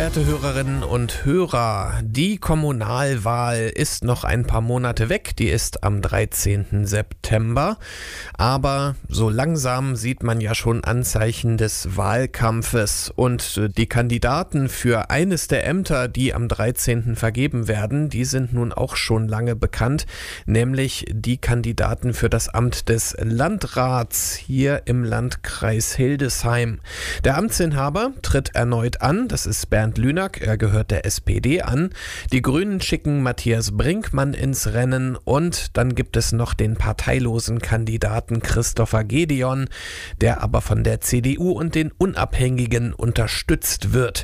Verehrte Hörerinnen und Hörer, die Kommunalwahl ist noch ein paar Monate weg, die ist am 13. September, aber so langsam sieht man ja schon Anzeichen des Wahlkampfes und die Kandidaten für eines der Ämter, die am 13. vergeben werden, die sind nun auch schon lange bekannt, nämlich die Kandidaten für das Amt des Landrats hier im Landkreis Hildesheim. Der Amtsinhaber tritt erneut an, das ist Bernd Lünack, er gehört der SPD an. Die Grünen schicken Matthias Brinkmann ins Rennen und dann gibt es noch den parteilosen Kandidaten Christopher Gedeon, der aber von der CDU und den Unabhängigen unterstützt wird.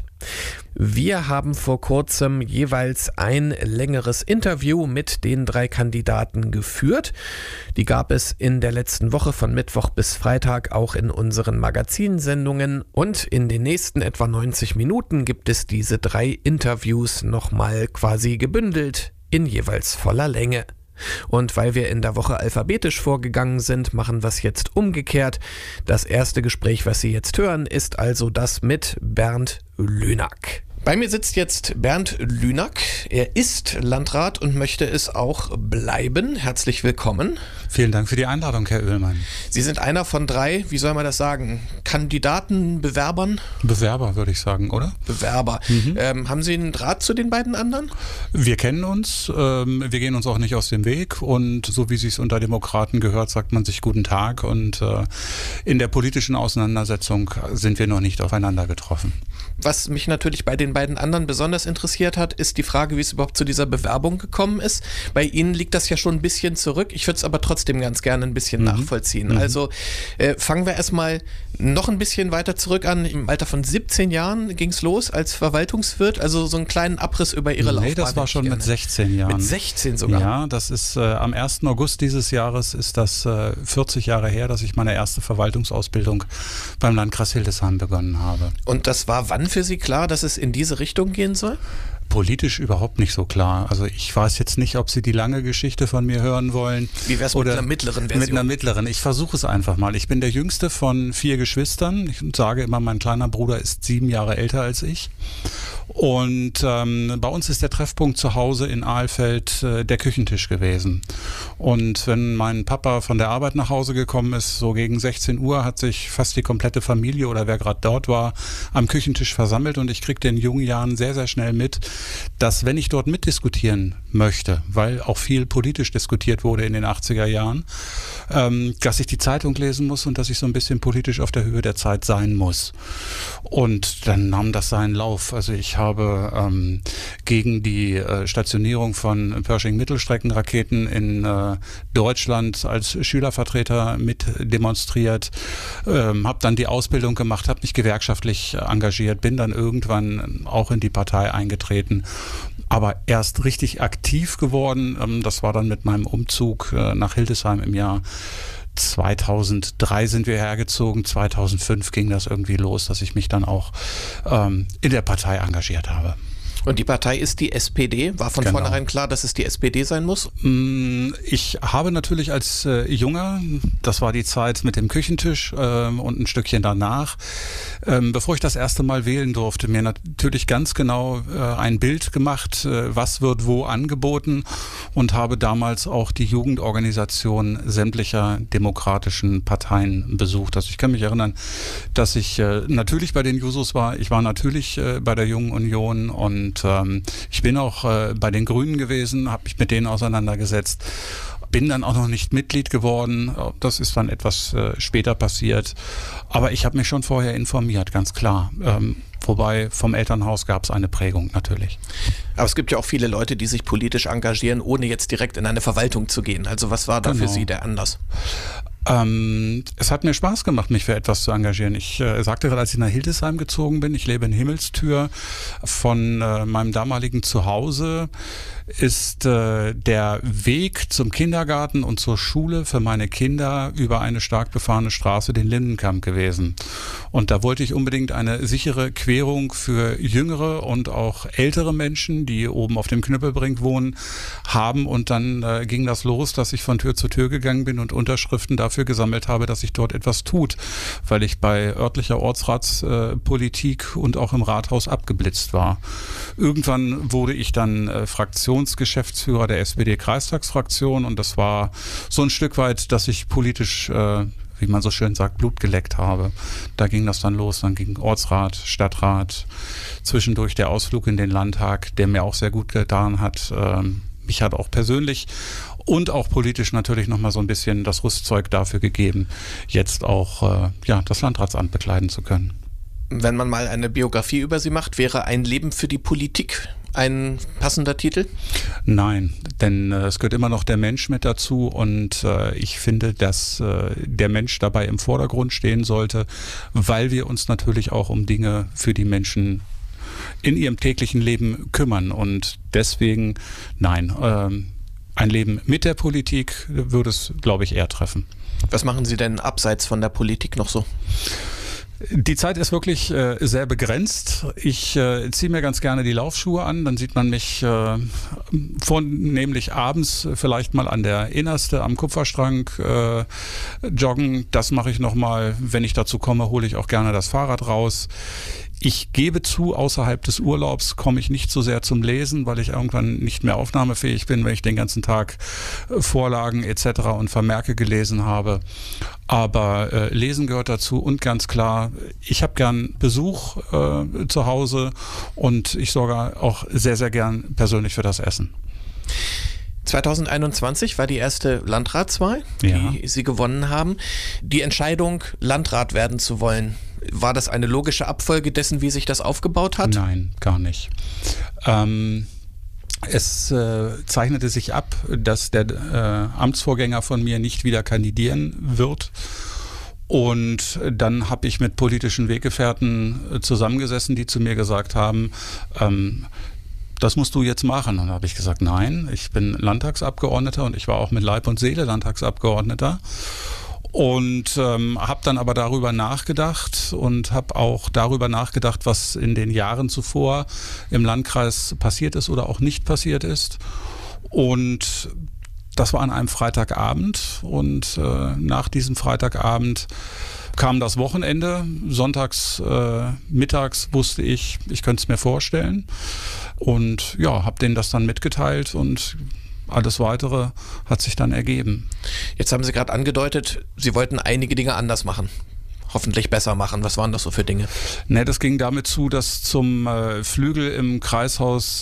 Wir haben vor kurzem jeweils ein längeres Interview mit den 3 Kandidaten geführt. Die gab es in der letzten Woche von Mittwoch bis Freitag auch in unseren Magazinsendungen und in den nächsten etwa 90 Minuten gibt es diese 3 Interviews nochmal quasi gebündelt in jeweils voller Länge. Und weil wir in der Woche alphabetisch vorgegangen sind, machen wir es jetzt umgekehrt. Das erste Gespräch, was Sie jetzt hören, ist also das mit Bernd Lünack. Bei mir sitzt jetzt Bernd Lünack. Er ist Landrat und möchte es auch bleiben. Herzlich willkommen. Vielen Dank für die Einladung, Herr Oehlmann. Sie sind einer von 3, wie soll man das sagen, Kandidaten, Bewerbern? Bewerber, würde ich sagen, oder? Bewerber. Haben Sie einen Draht zu den beiden anderen? Wir kennen uns, wir gehen uns auch nicht aus dem Weg und so wie es sich unter Demokraten gehört, sagt man sich guten Tag und in der politischen Auseinandersetzung sind wir noch nicht aufeinander getroffen. Was mich natürlich bei den beiden anderen besonders interessiert hat, ist die Frage, wie es überhaupt zu dieser Bewerbung gekommen ist. Bei Ihnen liegt das ja schon ein bisschen zurück. Ich würde es aber trotzdem ganz gerne ein bisschen nachvollziehen. Also fangen wir erstmal noch ein bisschen weiter zurück an. Im Alter von 17 Jahren ging es los als Verwaltungswirt. Also so einen kleinen Abriss über Ihre Laufbahn. Nee, das war schon mit 16 Jahren. Mit 16 sogar? Ja, das ist am 1. August dieses Jahres ist das 40 Jahre her, dass ich meine erste Verwaltungsausbildung beim Landkreis Hildesheim begonnen habe. Und das war wann für Sie klar, dass es in diese Richtung gehen soll? Politisch überhaupt nicht so klar. Also ich weiß jetzt nicht, ob Sie die lange Geschichte von mir hören wollen. Wie wäre es mit einer mittleren Version? Mit einer mittleren. Ich versuche es einfach mal. Ich bin der jüngste von 4 Geschwistern. Ich sage immer, mein kleiner Bruder ist 7 Jahre älter als ich. Und bei uns ist der Treffpunkt zu Hause in Ahlfeld der Küchentisch gewesen. Und wenn mein Papa von der Arbeit nach Hause gekommen ist, so gegen 16 Uhr, hat sich fast die komplette Familie oder wer gerade dort war, am Küchentisch versammelt. Und ich kriegte in jungen Jahren sehr, sehr schnell mit, dass wenn ich dort mitdiskutieren möchte, weil auch viel politisch diskutiert wurde in den 80er Jahren, dass ich die Zeitung lesen muss und dass ich so ein bisschen politisch auf der Höhe der Zeit sein muss. Und dann nahm das seinen Lauf. Also ich habe gegen die Stationierung von Pershing-Mittelstreckenraketen in Deutschland als Schülervertreter mit demonstriert, habe dann die Ausbildung gemacht, habe mich gewerkschaftlich engagiert, bin dann irgendwann auch in die Partei eingetreten, aber erst richtig aktiv geworden, das war dann mit meinem Umzug nach Hildesheim im Jahr 2003 sind wir hergezogen, 2005 ging das irgendwie los, dass ich mich dann auch in der Partei engagiert habe. Und die Partei ist die SPD? War von vornherein klar, dass es die SPD sein muss? Ich habe natürlich als Junger, das war die Zeit mit dem Küchentisch und ein Stückchen danach, bevor ich das erste Mal wählen durfte, mir natürlich ganz genau ein Bild gemacht, was wird wo angeboten und habe damals auch die Jugendorganisation sämtlicher demokratischen Parteien besucht. Also ich kann mich erinnern, dass ich natürlich bei den Jusos war, ich war natürlich bei der Jungen Union und ich bin auch bei den Grünen gewesen, habe mich mit denen auseinandergesetzt, bin dann auch noch nicht Mitglied geworden, das ist dann etwas später passiert, aber ich habe mich schon vorher informiert, ganz klar. Wobei vom Elternhaus gab es eine Prägung natürlich. Aber es gibt ja auch viele Leute, die sich politisch engagieren, ohne jetzt direkt in eine Verwaltung zu gehen. Also was war da für Sie der Anlass? Es hat mir Spaß gemacht, mich für etwas zu engagieren. Ich sagte gerade, als ich nach Hildesheim gezogen bin, ich lebe in Himmelstür von meinem damaligen Zuhause ist der Weg zum Kindergarten und zur Schule für meine Kinder über eine stark befahrene Straße, den Lindenkamp gewesen. Und da wollte ich unbedingt eine sichere Querung für jüngere und auch ältere Menschen, die oben auf dem Knüppelbrink wohnen, haben. Und dann ging das los, dass ich von Tür zu Tür gegangen bin und Unterschriften dafür gesammelt habe, dass sich dort etwas tut, weil ich bei örtlicher Ortsratspolitik und auch im Rathaus abgeblitzt war. Irgendwann wurde ich dann Fraktionsgeschäftsführer der SPD-Kreistagsfraktion und das war so ein Stück weit, dass ich politisch, wie man so schön sagt, Blut geleckt habe. Da ging das dann los, dann ging Ortsrat, Stadtrat, zwischendurch der Ausflug in den Landtag, der mir auch sehr gut getan hat. Mich hat auch persönlich und auch politisch natürlich nochmal so ein bisschen das Rüstzeug dafür gegeben, jetzt auch das Landratsamt bekleiden zu können. Wenn man mal eine Biografie über Sie macht, wäre ein Leben für die Politik ein passender Titel? Nein, denn es gehört immer noch der Mensch mit dazu und ich finde, dass der Mensch dabei im Vordergrund stehen sollte, weil wir uns natürlich auch um Dinge für die Menschen in ihrem täglichen Leben kümmern und deswegen, nein, ein Leben mit der Politik würde es, glaube ich, eher treffen. Was machen Sie denn abseits von der Politik noch so? Die Zeit ist wirklich sehr begrenzt. Ich ziehe mir ganz gerne die Laufschuhe an, dann sieht man mich vornehmlich abends vielleicht mal an der Innerste am Kupferstrang joggen. Das mache ich nochmal. Wenn ich dazu komme, hole ich auch gerne das Fahrrad raus. Ich gebe zu, außerhalb des Urlaubs komme ich nicht so sehr zum Lesen, weil ich irgendwann nicht mehr aufnahmefähig bin, wenn ich den ganzen Tag Vorlagen etc. und Vermerke gelesen habe. Aber Lesen gehört dazu und ganz klar, ich habe gern Besuch zu Hause und ich sorge auch sehr, sehr gern persönlich für das Essen. 2021 war die erste Landratswahl, die Sie gewonnen haben. Die Entscheidung, Landrat werden zu wollen, war das eine logische Abfolge dessen, wie sich das aufgebaut hat? Nein, gar nicht. Es zeichnete sich ab, dass der Amtsvorgänger von mir nicht wieder kandidieren wird. Und dann habe ich mit politischen Weggefährten zusammengesessen, die zu mir gesagt haben, das musst du jetzt machen. Und dann habe ich gesagt, nein, ich bin Landtagsabgeordneter und ich war auch mit Leib und Seele Landtagsabgeordneter. Und habe dann aber darüber nachgedacht und habe auch darüber nachgedacht, was in den Jahren zuvor im Landkreis passiert ist oder auch nicht passiert ist. Und das war an einem Freitagabend und nach diesem Freitagabend kam das Wochenende. Sonntags mittags wusste ich könnte es mir vorstellen und ja, habe denen das dann mitgeteilt und alles Weitere hat sich dann ergeben. Jetzt haben Sie gerade angedeutet, Sie wollten einige Dinge anders machen. Hoffentlich besser machen. Was waren das so für Dinge? Ne, das ging damit zu, dass zum Flügel im Kreishaus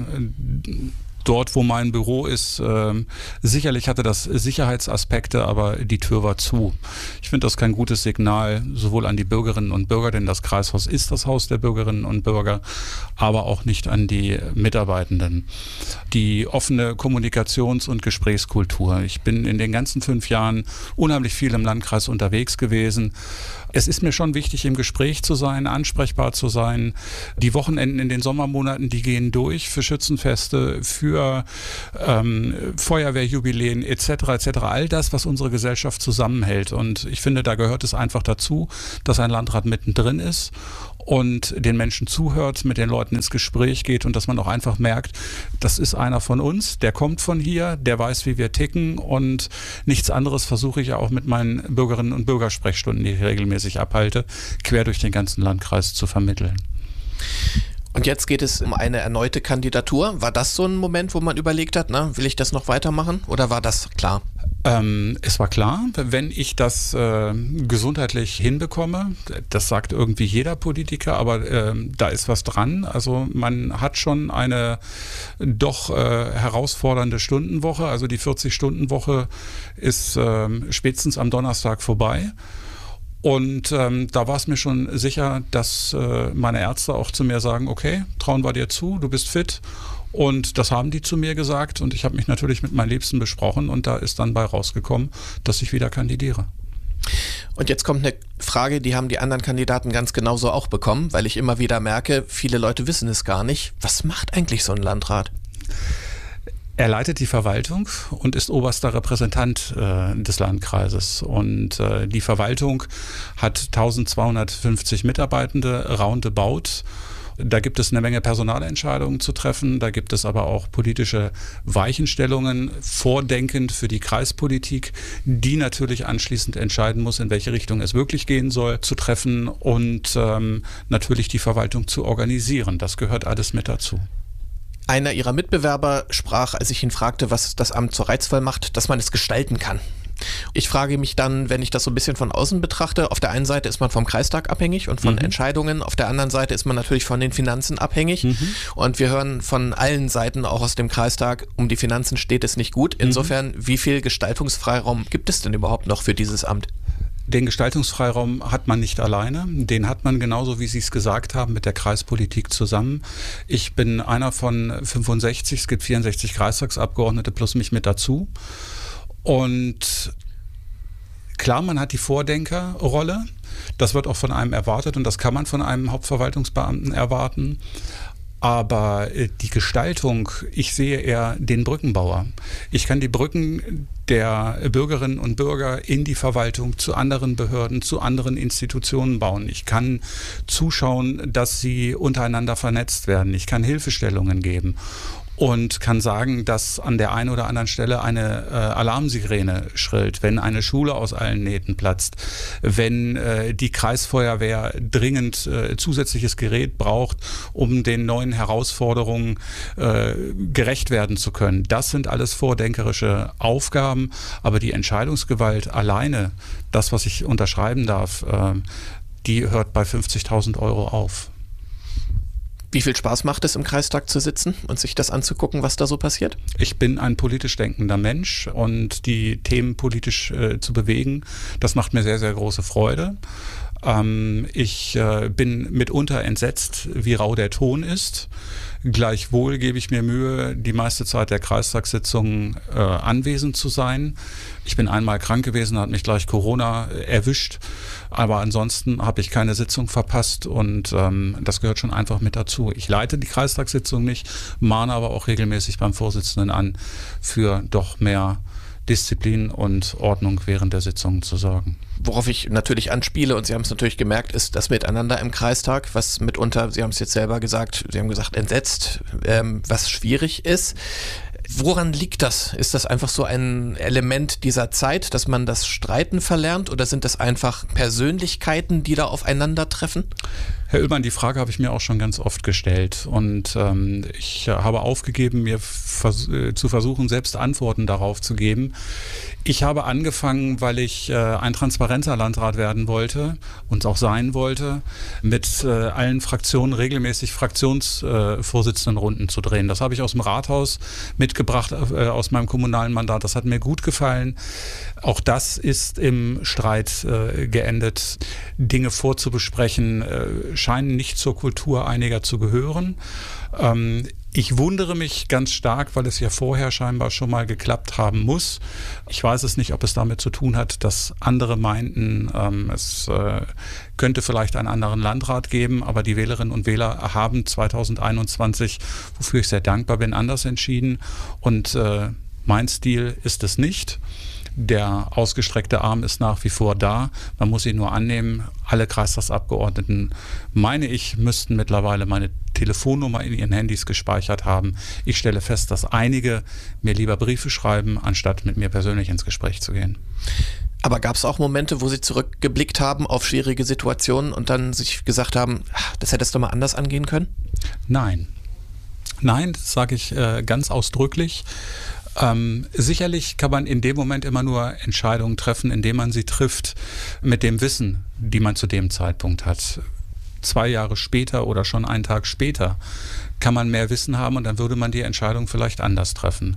dort, wo mein Büro ist, sicherlich hatte das Sicherheitsaspekte, aber die Tür war zu. Ich finde das kein gutes Signal, sowohl an die Bürgerinnen und Bürger, denn das Kreishaus ist das Haus der Bürgerinnen und Bürger, aber auch nicht an die Mitarbeitenden. Die offene Kommunikations- und Gesprächskultur. Ich bin in den ganzen 5 Jahren unheimlich viel im Landkreis unterwegs gewesen. Es ist mir schon wichtig, im Gespräch zu sein, ansprechbar zu sein. Die Wochenenden in den Sommermonaten, die gehen durch für Schützenfeste, für Feuerwehrjubiläen etc. etc. All das, was unsere Gesellschaft zusammenhält. Und ich finde, da gehört es einfach dazu, dass ein Landrat mittendrin ist und den Menschen zuhört, mit den Leuten ins Gespräch geht und dass man auch einfach merkt, das ist einer von uns, der kommt von hier, der weiß, wie wir ticken und nichts anderes versuche ich ja auch mit meinen Bürgerinnen und Bürgersprechstunden, die ich regelmäßig abhalte, quer durch den ganzen Landkreis zu vermitteln. Und jetzt geht es um eine erneute Kandidatur. War das so ein Moment, wo man überlegt hat, will ich das noch weitermachen oder war das klar? Es war klar, wenn ich das gesundheitlich hinbekomme, das sagt irgendwie jeder Politiker, aber da ist was dran. Also man hat schon eine doch herausfordernde Stundenwoche, also die 40-Stunden-Woche ist spätestens am Donnerstag vorbei. Und da war es mir schon sicher, dass meine Ärzte auch zu mir sagen, okay, trauen wir dir zu, du bist fit. Und das haben die zu mir gesagt und ich habe mich natürlich mit meinen Liebsten besprochen und da ist dann bei rausgekommen, dass ich wieder kandidiere. Und jetzt kommt eine Frage, die haben die anderen Kandidaten ganz genauso auch bekommen, weil ich immer wieder merke, viele Leute wissen es gar nicht. Was macht eigentlich so ein Landrat? Er leitet die Verwaltung und ist oberster Repräsentant des Landkreises. Und die Verwaltung hat 1250 Mitarbeitende roundabout. Da gibt es eine Menge Personalentscheidungen zu treffen. Da gibt es aber auch politische Weichenstellungen, vordenkend für die Kreispolitik, die natürlich anschließend entscheiden muss, in welche Richtung es wirklich gehen soll, zu treffen und natürlich die Verwaltung zu organisieren. Das gehört alles mit dazu. Einer Ihrer Mitbewerber sprach, als ich ihn fragte, was das Amt so reizvoll macht, dass man es gestalten kann. Ich frage mich dann, wenn ich das so ein bisschen von außen betrachte, auf der einen Seite ist man vom Kreistag abhängig und von Entscheidungen, auf der anderen Seite ist man natürlich von den Finanzen abhängig und wir hören von allen Seiten, auch aus dem Kreistag, um die Finanzen steht es nicht gut. Insofern, wie viel Gestaltungsfreiraum gibt es denn überhaupt noch für dieses Amt? Den Gestaltungsfreiraum hat man nicht alleine. Den hat man genauso, wie Sie es gesagt haben, mit der Kreispolitik zusammen. Ich bin einer von 65, es gibt 64 Kreistagsabgeordnete plus mich mit dazu. Und klar, man hat die Vordenkerrolle. Das wird auch von einem erwartet und das kann man von einem Hauptverwaltungsbeamten erwarten. Aber die Gestaltung, ich sehe eher den Brückenbauer. Ich kann die Brücken der Bürgerinnen und Bürger in die Verwaltung zu anderen Behörden, zu anderen Institutionen bauen. Ich kann zuschauen, dass sie untereinander vernetzt werden. Ich kann Hilfestellungen geben. Und kann sagen, dass an der einen oder anderen Stelle eine Alarmsirene schrillt, wenn eine Schule aus allen Nähten platzt, wenn die Kreisfeuerwehr dringend zusätzliches Gerät braucht, um den neuen Herausforderungen gerecht werden zu können. Das sind alles vordenkerische Aufgaben, aber die Entscheidungsgewalt alleine, das, was ich unterschreiben darf, die hört bei 50.000 € auf. Wie viel Spaß macht es, im Kreistag zu sitzen und sich das anzugucken, was da so passiert? Ich bin ein politisch denkender Mensch und die Themen politisch zu bewegen, das macht mir sehr, sehr große Freude. Ich bin mitunter entsetzt, wie rau der Ton ist. Gleichwohl gebe ich mir Mühe, die meiste Zeit der Kreistagssitzungen anwesend zu sein. Ich bin einmal krank gewesen, hat mich gleich Corona erwischt. Aber ansonsten habe ich keine Sitzung verpasst und das gehört schon einfach mit dazu. Ich leite die Kreistagssitzung nicht, mahne aber auch regelmäßig beim Vorsitzenden an, für doch mehr Disziplin und Ordnung während der Sitzungen zu sorgen. Worauf ich natürlich anspiele, und Sie haben es natürlich gemerkt, ist das Miteinander im Kreistag, was mitunter, Sie haben es jetzt selber gesagt, Sie haben gesagt entsetzt, was schwierig ist. Woran liegt das? Ist das einfach so ein Element dieser Zeit, dass man das Streiten verlernt, oder sind das einfach Persönlichkeiten, die da aufeinandertreffen? Herr Uellmann, die Frage habe ich mir auch schon ganz oft gestellt und ich habe aufgegeben, mir zu versuchen, selbst Antworten darauf zu geben. Ich habe angefangen, weil ich ein transparenter Landrat werden wollte und auch sein wollte, mit allen Fraktionen regelmäßig Fraktionsvorsitzendenrunden zu drehen. Das habe ich aus dem Rathaus mitgebracht, aus meinem kommunalen Mandat. Das hat mir gut gefallen. Auch das ist im Streit geendet. Dinge vorzubesprechen scheinen nicht zur Kultur einiger zu gehören. Ich wundere mich ganz stark, weil es ja vorher scheinbar schon mal geklappt haben muss. Ich weiß es nicht, ob es damit zu tun hat, dass andere meinten, es könnte vielleicht einen anderen Landrat geben, aber die Wählerinnen und Wähler haben 2021, wofür ich sehr dankbar bin, anders entschieden. Und mein Stil ist es nicht. Der ausgestreckte Arm ist nach wie vor da. Man muss ihn nur annehmen. Alle Kreistagsabgeordneten, meine ich, müssten mittlerweile meine Telefonnummer in ihren Handys gespeichert haben. Ich stelle fest, dass einige mir lieber Briefe schreiben, anstatt mit mir persönlich ins Gespräch zu gehen. Aber gab es auch Momente, wo Sie zurückgeblickt haben auf schwierige Situationen und dann sich gesagt haben, das hättest du mal anders angehen können? Nein, das sage ich ganz ausdrücklich. Sicherlich kann man in dem Moment immer nur Entscheidungen treffen, indem man sie trifft mit dem Wissen, die man zu dem Zeitpunkt hat. 2 Jahre später oder schon einen Tag später kann man mehr Wissen haben und dann würde man die Entscheidung vielleicht anders treffen.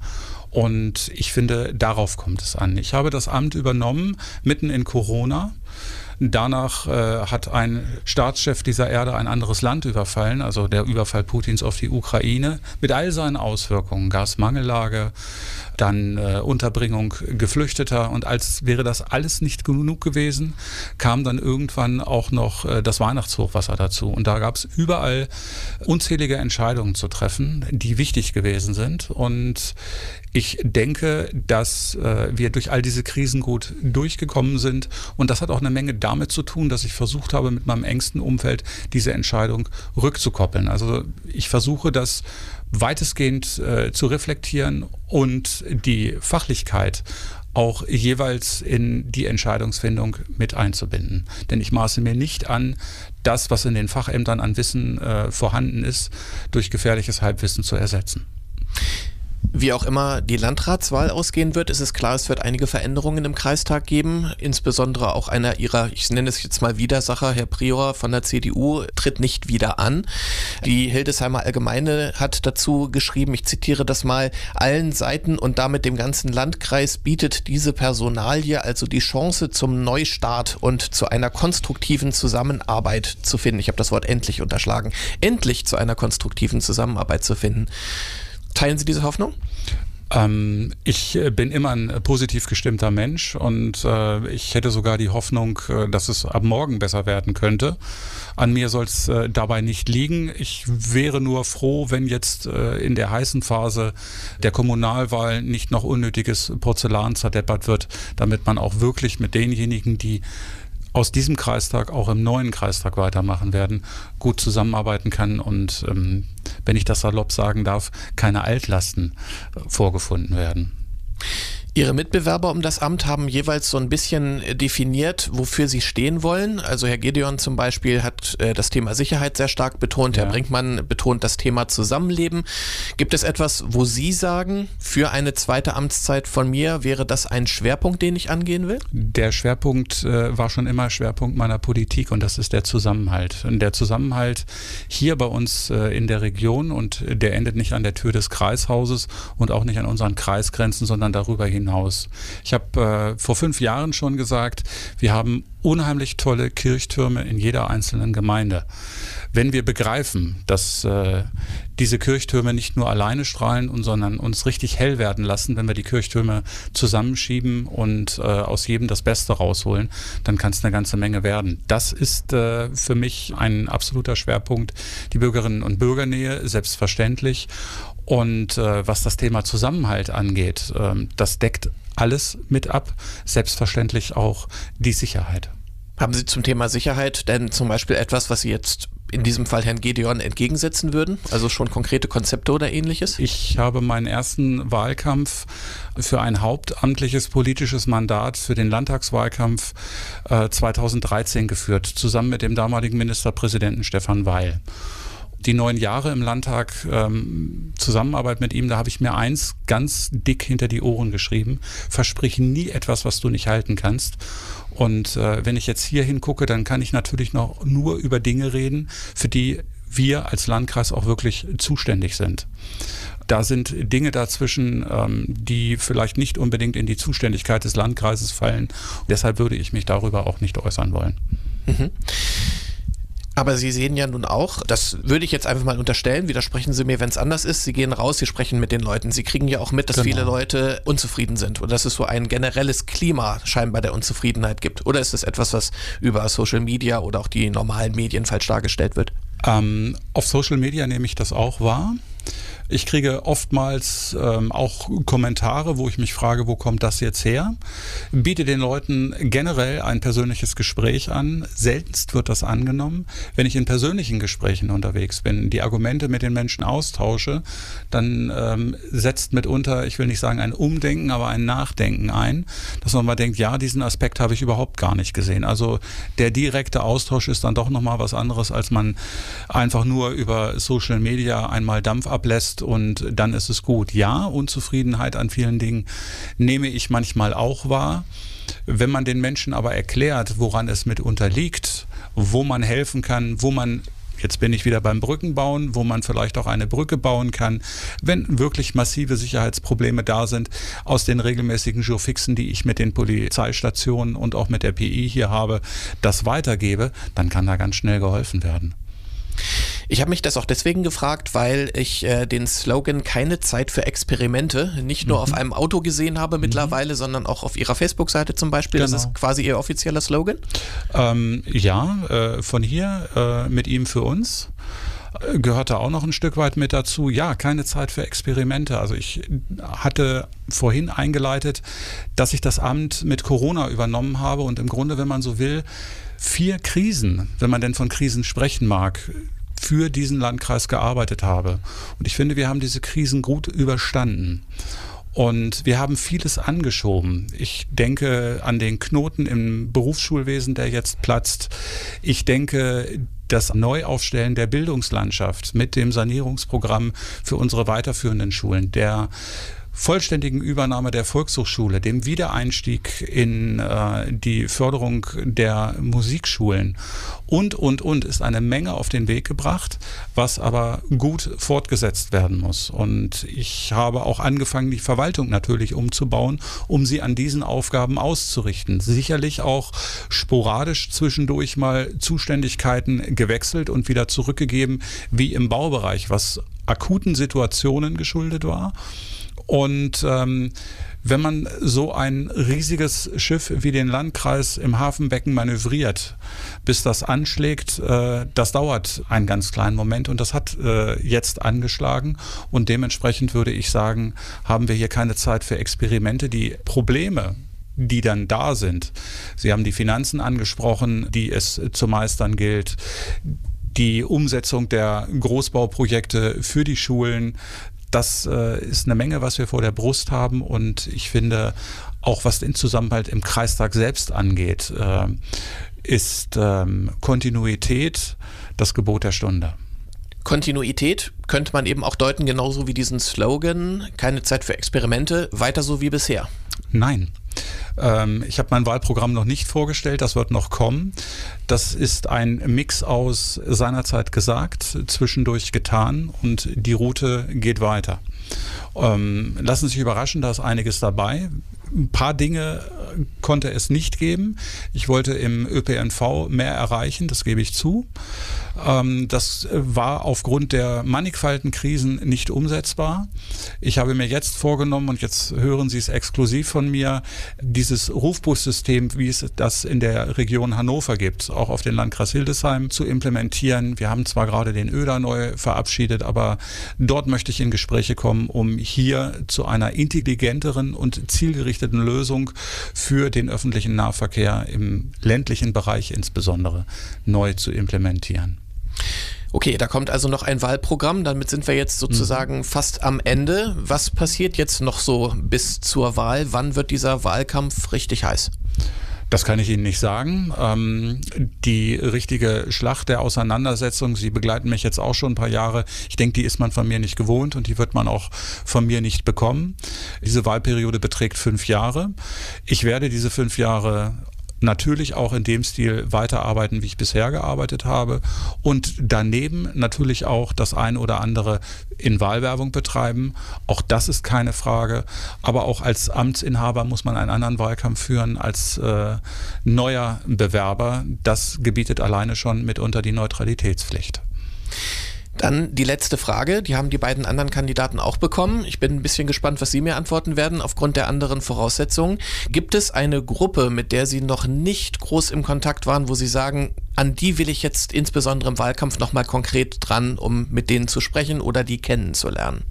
Und ich finde, darauf kommt es an. Ich habe das Amt übernommen, mitten in Corona. Danach hat ein Staatschef dieser Erde ein anderes Land überfallen, also der Überfall Putins auf die Ukraine, mit all seinen Auswirkungen, Gasmangellage, dann Unterbringung Geflüchteter, und als wäre das alles nicht genug gewesen, kam dann irgendwann auch noch das Weihnachtshochwasser dazu, und da gab es überall unzählige Entscheidungen zu treffen, die wichtig gewesen sind, und ich denke, dass wir durch all diese Krisen gut durchgekommen sind, und das hat auch eine Menge damit zu tun, dass ich versucht habe, mit meinem engsten Umfeld diese Entscheidung rückzukoppeln. Also ich versuche, das weitestgehend zu reflektieren und die Fachlichkeit auch jeweils in die Entscheidungsfindung mit einzubinden. Denn ich maße mir nicht an, das, was in den Fachämtern an Wissen vorhanden ist, durch gefährliches Halbwissen zu ersetzen. Wie auch immer die Landratswahl ausgehen wird, ist es klar, es wird einige Veränderungen im Kreistag geben. Insbesondere auch einer ihrer, ich nenne es jetzt mal Widersacher, Herr Prior von der CDU, tritt nicht wieder an. Die Hildesheimer Allgemeine hat dazu geschrieben, ich zitiere das mal: allen Seiten und damit dem ganzen Landkreis bietet diese Personalie also die Chance zum Neustart und zu einer konstruktiven Zusammenarbeit zu finden. Ich habe das Wort endlich unterschlagen. Endlich zu einer konstruktiven Zusammenarbeit zu finden. Teilen Sie diese Hoffnung? Ich bin immer ein positiv gestimmter Mensch, und ich hätte sogar die Hoffnung, dass es ab morgen besser werden könnte. An mir soll es dabei nicht liegen. Ich wäre nur froh, wenn jetzt in der heißen Phase der Kommunalwahl nicht noch unnötiges Porzellan zerdeppert wird, damit man auch wirklich mit denjenigen, die aus diesem Kreistag auch im neuen Kreistag weitermachen werden, gut zusammenarbeiten kann und, wenn ich das salopp sagen darf, keine Altlasten vorgefunden werden. Ihre Mitbewerber um das Amt haben jeweils so ein bisschen definiert, wofür sie stehen wollen. Also Herr Gedeon zum Beispiel hat das Thema Sicherheit sehr stark betont. Ja. Herr Brinkmann betont das Thema Zusammenleben. Gibt es etwas, wo Sie sagen, für eine zweite Amtszeit von mir wäre das ein Schwerpunkt, den ich angehen will? Der Schwerpunkt war schon immer Schwerpunkt meiner Politik, und das ist der Zusammenhalt. Und der Zusammenhalt hier bei uns in der Region, und der endet nicht an der Tür des Kreishauses und auch nicht an unseren Kreisgrenzen, sondern darüber hinaus. Ich habe vor 5 Jahren schon gesagt, wir haben unheimlich tolle Kirchtürme in jeder einzelnen Gemeinde. Wenn wir begreifen, dass diese Kirchtürme nicht nur alleine strahlen, sondern uns richtig hell werden lassen, wenn wir die Kirchtürme zusammenschieben und aus jedem das Beste rausholen, dann kann es eine ganze Menge werden. Das ist für mich ein absoluter Schwerpunkt. Die Bürgerinnen und Bürgernähe, selbstverständlich. Und was das Thema Zusammenhalt angeht, das deckt alles mit ab, selbstverständlich auch die Sicherheit. Haben Sie zum Thema Sicherheit denn zum Beispiel etwas, was Sie jetzt in diesem Fall Herrn Gedeon entgegensetzen würden? Also schon konkrete Konzepte oder Ähnliches? Ich habe meinen ersten Wahlkampf für ein hauptamtliches politisches Mandat für den Landtagswahlkampf 2013 geführt, zusammen mit dem damaligen Ministerpräsidenten Stefan Weil. Die 9 Jahre im Landtag, Zusammenarbeit mit ihm, da habe ich mir eins ganz dick hinter die Ohren geschrieben: Versprich nie etwas, was du nicht halten kannst. Und wenn ich jetzt hier hingucke, dann kann ich natürlich noch nur über Dinge reden, für die wir als Landkreis auch wirklich zuständig sind. Da sind Dinge dazwischen, die vielleicht nicht unbedingt in die Zuständigkeit des Landkreises fallen. Deshalb würde ich mich darüber auch nicht äußern wollen. Mhm. Aber Sie sehen ja nun auch, das würde ich jetzt einfach mal unterstellen, widersprechen Sie mir, wenn es anders ist, Sie gehen raus, Sie sprechen mit den Leuten, Sie kriegen ja auch mit, dass viele Leute unzufrieden sind und dass es so ein generelles Klima scheinbar der Unzufriedenheit gibt. Oder ist das etwas, was über Social Media oder auch die normalen Medien falsch dargestellt wird? Auf Social Media nehme ich das auch wahr. Ich kriege oftmals auch Kommentare, wo ich mich frage, wo kommt das jetzt her? Biete den Leuten generell ein persönliches Gespräch an. Seltenst wird das angenommen. Wenn ich in persönlichen Gesprächen unterwegs bin, die Argumente mit den Menschen austausche, dann setzt mitunter, ich will nicht sagen ein Umdenken, aber ein Nachdenken ein, dass man mal denkt, ja, diesen Aspekt habe ich überhaupt gar nicht gesehen. Also der direkte Austausch ist dann doch nochmal was anderes, als man einfach nur über Social Media einmal Dampf ablässt und dann ist es gut. Ja, Unzufriedenheit an vielen Dingen nehme ich manchmal auch wahr. Wenn man den Menschen aber erklärt, woran es mitunter liegt, wo man helfen kann, wo man Jetzt bin ich wieder beim Brückenbauen, wo man vielleicht auch eine Brücke bauen kann, wenn wirklich massive Sicherheitsprobleme da sind. Aus den regelmäßigen Jourfixen, die ich mit den Polizeistationen und auch mit der PI hier habe, das weitergebe, dann kann da ganz schnell geholfen werden. Ich habe mich das auch deswegen gefragt, weil ich den Slogan "Keine Zeit für Experimente" nicht nur auf einem Auto gesehen habe mittlerweile, sondern auch auf Ihrer Facebook-Seite zum Beispiel. Genau. Das ist quasi Ihr offizieller Slogan? Von hier mit ihm für uns. Gehört da auch noch ein Stück weit mit dazu. Ja, keine Zeit für Experimente. Also ich hatte vorhin eingeleitet, dass ich das Amt mit Corona übernommen habe und im Grunde, wenn man so will, 4 Krisen, wenn man denn von Krisen sprechen mag, für diesen Landkreis gearbeitet habe. Und ich finde, wir haben diese Krisen gut überstanden. Und wir haben vieles angeschoben. Ich denke an den Knoten im Berufsschulwesen, der jetzt platzt. Ich denke, das Neuaufstellen der Bildungslandschaft mit dem Sanierungsprogramm für unsere weiterführenden Schulen, der vollständigen Übernahme der Volkshochschule, dem Wiedereinstieg in die Förderung der Musikschulen und ist eine Menge auf den Weg gebracht, was aber gut fortgesetzt werden muss. Und ich habe auch angefangen, die Verwaltung natürlich umzubauen, um sie an diesen Aufgaben auszurichten. Sicherlich auch sporadisch zwischendurch mal Zuständigkeiten gewechselt und wieder zurückgegeben, wie im Baubereich, was akuten Situationen geschuldet war. Und wenn man so ein riesiges Schiff wie den Landkreis im Hafenbecken manövriert, bis das anschlägt, das dauert einen ganz kleinen Moment und das hat jetzt angeschlagen. Und dementsprechend würde ich sagen, haben wir hier keine Zeit für Experimente. Die Probleme, die dann da sind, Sie haben die Finanzen angesprochen, die es zu meistern gilt, die Umsetzung der Großbauprojekte für die Schulen, das ist eine Menge, was wir vor der Brust haben und ich finde, auch was den Zusammenhalt im Kreistag selbst angeht, ist Kontinuität das Gebot der Stunde. Kontinuität könnte man eben auch deuten, genauso wie diesen Slogan, keine Zeit für Experimente, weiter so wie bisher. Nein. Ich habe mein Wahlprogramm noch nicht vorgestellt, das wird noch kommen. Das ist ein Mix aus seinerzeit gesagt, zwischendurch getan und die Route geht weiter. Lassen Sie sich überraschen, da ist einiges dabei. Ein paar Dinge konnte es nicht geben. Ich wollte im ÖPNV mehr erreichen, das gebe ich zu. Das war aufgrund der mannigfaltigen Krisen nicht umsetzbar. Ich habe mir jetzt vorgenommen, und jetzt hören Sie es exklusiv von mir, dieses Rufbussystem, wie es das in der Region Hannover gibt, auch auf den Landkreis Hildesheim zu implementieren. Wir haben zwar gerade den ÖDA neu verabschiedet, aber dort möchte ich in Gespräche kommen, um hier zu einer intelligenteren und zielgerichteten Lösung für den öffentlichen Nahverkehr im ländlichen Bereich insbesondere neu zu implementieren. Okay, da kommt also noch ein Wahlprogramm, damit sind wir jetzt sozusagen fast am Ende. Was passiert jetzt noch so bis zur Wahl? Wann wird dieser Wahlkampf richtig heiß? Das kann ich Ihnen nicht sagen. Die richtige Schlacht der Auseinandersetzung, Sie begleiten mich jetzt auch schon ein paar Jahre. Ich denke, die ist man von mir nicht gewohnt und die wird man auch von mir nicht bekommen. Diese Wahlperiode beträgt 5 Jahre. Ich werde diese 5 Jahre natürlich auch in dem Stil weiterarbeiten, wie ich bisher gearbeitet habe und daneben natürlich auch das ein oder andere in Wahlwerbung betreiben. Auch das ist keine Frage, aber auch als Amtsinhaber muss man einen anderen Wahlkampf führen als neuer Bewerber. Das gebietet alleine schon mitunter die Neutralitätspflicht. Dann die letzte Frage, die haben die beiden anderen Kandidaten auch bekommen. Ich bin ein bisschen gespannt, was Sie mir antworten werden, aufgrund der anderen Voraussetzungen. Gibt es eine Gruppe, mit der Sie noch nicht groß im Kontakt waren, wo Sie sagen, an die will ich jetzt insbesondere im Wahlkampf nochmal konkret dran, um mit denen zu sprechen oder die kennenzulernen?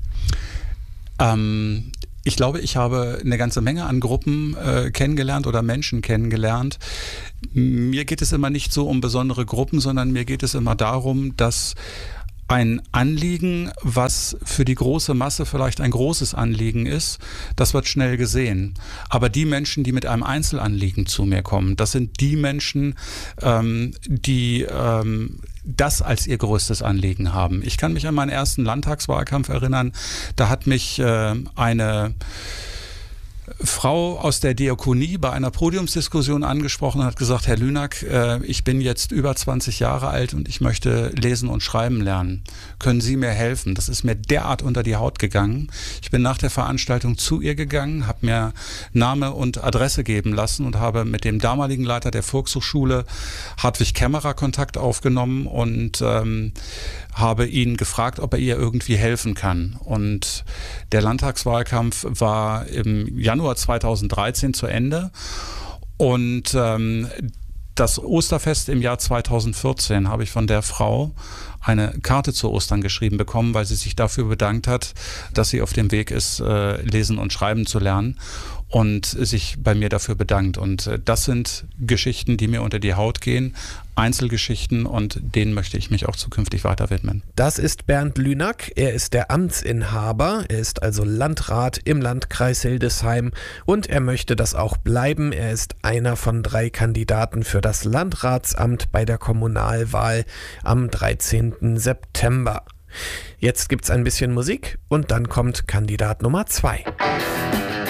Ich glaube, ich habe eine ganze Menge an Gruppen kennengelernt oder Menschen kennengelernt. Mir geht es immer nicht so um besondere Gruppen, sondern mir geht es immer darum, dass ein Anliegen, was für die große Masse vielleicht ein großes Anliegen ist, das wird schnell gesehen. Aber die Menschen, die mit einem Einzelanliegen zu mir kommen, das sind die Menschen, die das als ihr größtes Anliegen haben. Ich kann mich an meinen ersten Landtagswahlkampf erinnern, da hat mich eine Frau aus der Diakonie bei einer Podiumsdiskussion angesprochen und hat gesagt, Herr Lünack, ich bin jetzt über 20 Jahre alt und ich möchte lesen und schreiben lernen. Können Sie mir helfen? Das ist mir derart unter die Haut gegangen. Ich bin nach der Veranstaltung zu ihr gegangen, habe mir Name und Adresse geben lassen und habe mit dem damaligen Leiter der Volkshochschule, Hartwig Kämmerer, Kontakt aufgenommen und habe ihn gefragt, ob er ihr irgendwie helfen kann. Und der Landtagswahlkampf war im Januar 2013 zu Ende und das Osterfest im Jahr 2014 habe ich von der Frau eine Karte zu Ostern geschrieben bekommen, weil sie sich dafür bedankt hat, dass sie auf dem Weg ist, lesen und schreiben zu lernen und sich bei mir dafür bedankt. Und das sind Geschichten, die mir unter die Haut gehen, Einzelgeschichten, und denen möchte ich mich auch zukünftig weiter widmen. Das ist Bernd Lünack. Er ist der Amtsinhaber. Er ist also Landrat im Landkreis Hildesheim und er möchte das auch bleiben. Er ist einer von 3 Kandidaten für das Landratsamt bei der Kommunalwahl am 13. September. Jetzt gibt's ein bisschen Musik und dann kommt Kandidat Nummer 2.